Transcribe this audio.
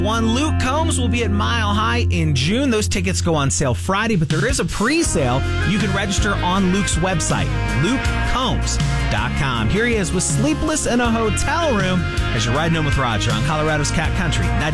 One, Luke Combs will be at Mile High in June. Those tickets go on sale Friday, but there is a pre-sale. You can register on Luke's website, lukecombs.com. Here he is with Sleepless in a Hotel Room as you're riding home with Roger on Colorado's Cat Country.